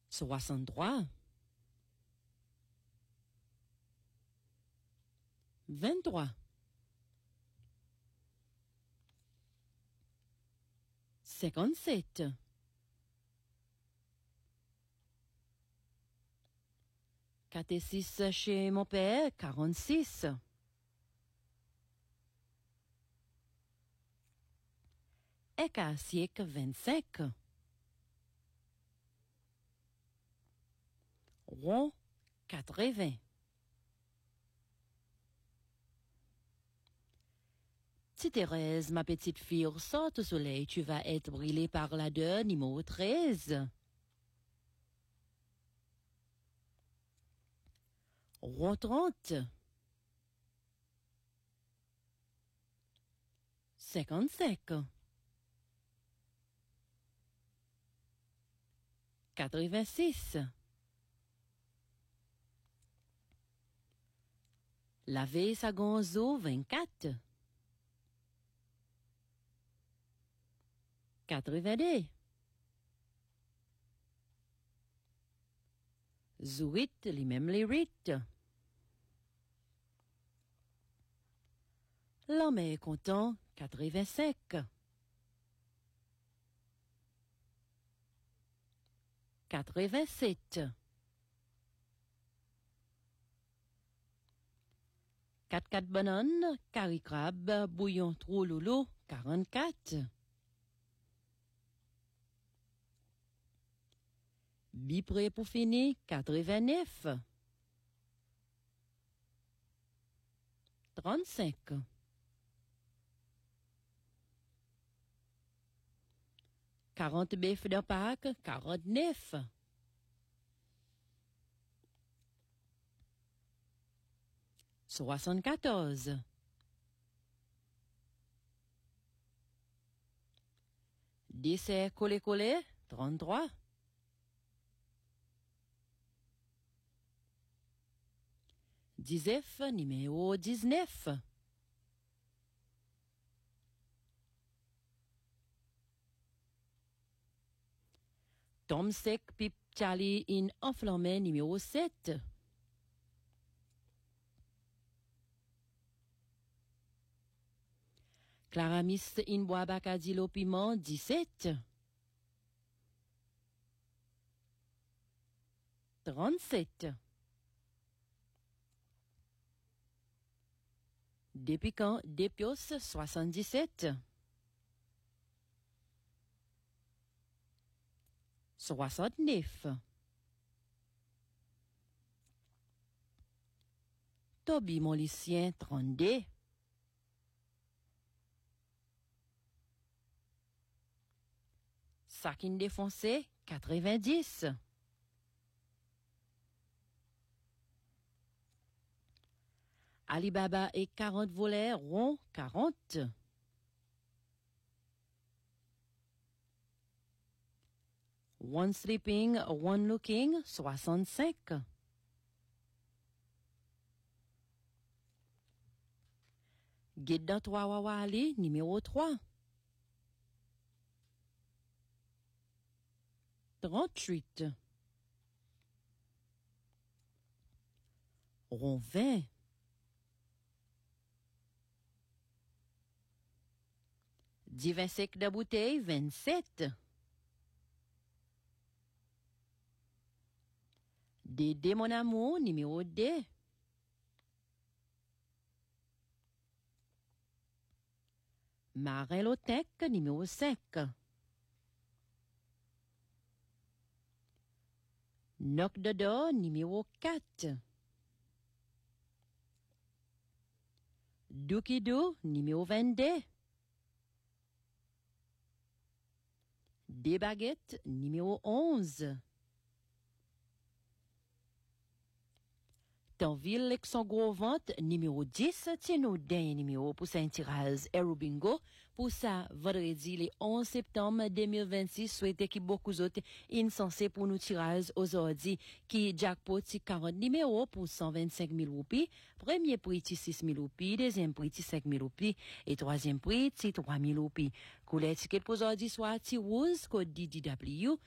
63 23 57 4 et 6 chez mon père, 46 et 4 25 rond 80 Si Thérèse, ma petite fille, ressort au soleil, tu vas être brûlée par la deur numéro 13. Rond 30. 55. 86. Laver sa gonzo 24. 82. Zouit, les mêmes les rites. L'homme est content, 85. 87. 4 bananes, curry crabe, bouillon trop loulou, 44. Bipré pour finir, 89. 35. 40 bœufs de Pâques, 49. 74. 10 collé, 33. 19, numéro 19. Tom sec, pip Charlie in enflammé, numéro 7. Claramis in bois bacadillo piment, 17. 37. Dépiquant, dépios, 77. 69. Toby Molicien, 32. Sakin défoncé, 90. Alibaba et 40 volets rond, 40. One sleeping, one looking, 65. Guide dans toi Wawali, numéro 3. 38. Rond 20. Divin sec de bouteille, 27. Dédé mon amour, numéro 2. Marin Lotec, numéro 5. Noc de Do, numéro 4. Doukido, numéro 22. Des baguettes, numéro 11. Tanville, avec son gros ventre, numéro 10, tiens-nous d'un numéro pour sa tirage Aero Bingo. Pour ça, vendredi, le 11 septembre 2026, souhaitez que beaucoup d'autres insensés pour nous tirage aujourd'hui, qui jackpot, 40 numéros pour 125 000 roupies. Premier prix, 6 000 roupies. Deuxième prix, 5 000 roupies. Et troisième prix, 3 000 roupies. Couleur ticket pour aujourd'hui, soit rouge, code DDW,